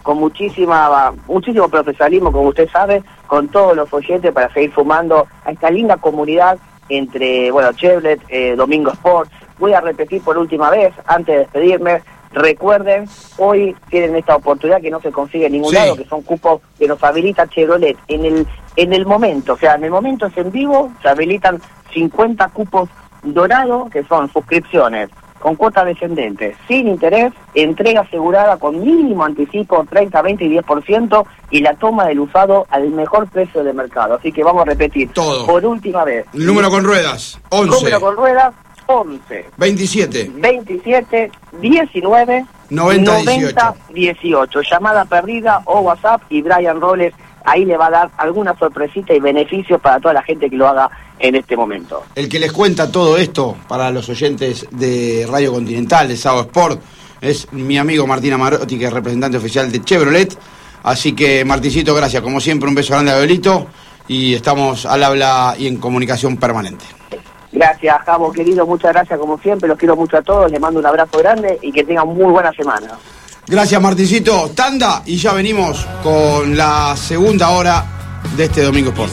con muchísimo profesionalismo, como usted sabe, con todos los folletes para seguir sumando a esta linda comunidad entre, Chevrolet, Domingo Sport. Voy a repetir por última vez, antes de despedirme, recuerden, hoy tienen esta oportunidad que no se consigue en ningún lado, que son cupos que nos habilita Chevrolet. En el momento, en el momento es en vivo, se habilitan 50 cupos dorados, que son suscripciones con cuotas descendentes, sin interés, entrega asegurada con mínimo anticipo, 30, 20 y 10%, y la toma del usado al mejor precio de mercado. Así que vamos a repetir todo por última vez. El número con ruedas, 11. Número con ruedas, 11. 27. 19. 90 18. Llamada perdida o WhatsApp, y Brian Roles ahí le va a dar alguna sorpresita y beneficios para toda la gente que lo haga en este momento. El que les cuenta todo esto para los oyentes de Radio Continental, de Sao Sport, es mi amigo Martín Amarotti, que es representante oficial de Chevrolet. Así que, Martincito, gracias. Como siempre, un beso grande a Abelito, y estamos al habla y en comunicación permanente. Gracias, Javo, querido, muchas gracias como siempre, los quiero mucho a todos, les mando un abrazo grande y que tengan muy buena semana. Gracias, Martincito. Tanda, y ya venimos con la segunda hora de este Domingo Sport.